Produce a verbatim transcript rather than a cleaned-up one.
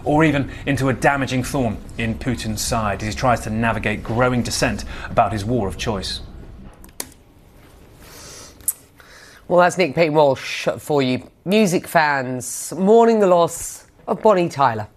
or even into a damaging thorn in Putin's side as he tries to navigate growing dissent about his war of choice. Well, that's Nick Payne Walsh for you. Music fans mourning the loss of Bonnie Tyler.